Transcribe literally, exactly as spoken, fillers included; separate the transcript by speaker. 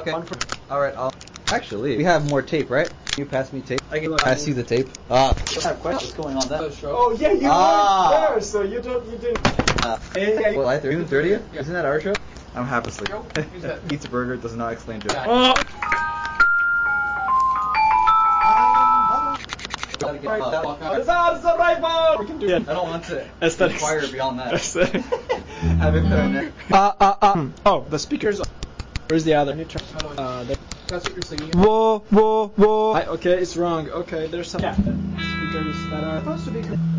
Speaker 1: Okay. Alright, I'll... Actually, we have more tape, right? Can you pass me tape? I can pass you the tape. Ah. What's going on there?
Speaker 2: Oh yeah, you
Speaker 1: ah.
Speaker 2: weren't there, so you don't, you didn't.
Speaker 1: Uh, hey, well, June thirtieth? Yeah. Isn't that our show? I'm half asleep. Pizza burger does not explain to it. Oh.
Speaker 2: We can do it.
Speaker 1: I don't want to
Speaker 2: Aesthetics.
Speaker 1: inquire beyond that. Have it put on there.
Speaker 2: Uh, uh, uh. Oh, the speakers. Where's the other? Uh, the That's what you're singing. Whoa, whoa, whoa. I, okay, it's wrong. Okay, there's some yeah. speakers that are supposed to be.